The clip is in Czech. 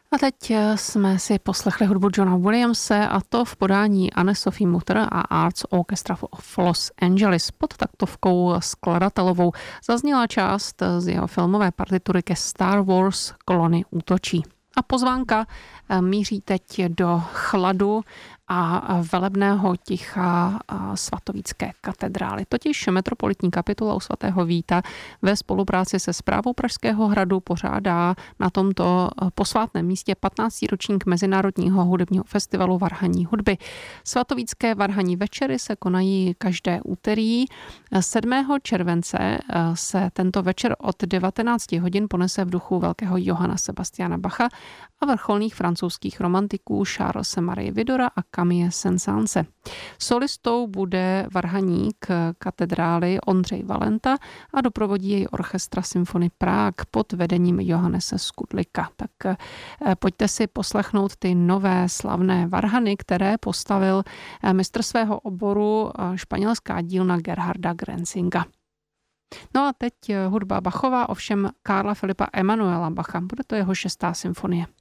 A teď jsme si poslechli hudbu Johna Williamse, a to v podání Anne-Sophie Mutter a Arts Orchestra of Los Angeles pod taktovkou skladatelovou. Zazněla část z jeho filmové partitury ke Star Wars Klony útočí. A pozvánka míří teď do chladu a velebného ticha svatovícké katedrály. Totiž metropolitní kapitula u svatého Víta ve spolupráci se Správou Pražského hradu pořádá na tomto posvátném místě 15. ročník Mezinárodního hudebního festivalu varhanní hudby. Svatovícké varhanní večery se konají každé úterý. 7. července se tento večer od 19 hodin ponese v duchu velkého Johana Sebastiana Bacha a vrcholných francouzských romantiků Charlese Marie Widora a Camille Saint-Saënse. Solistou bude varhaník katedrály Ondřej Valenta a doprovodí jej orchestra Symfony Prague pod vedením Johannese Skudlika. Tak pojďte si poslechnout ty nové slavné varhany, které postavil mistr svého oboru španělská dílna Gerharda Grenzinga. No a teď hudba Bachova, ovšem Karla Filipa Emanuela Bacha. Bude to jeho 6. symfonie.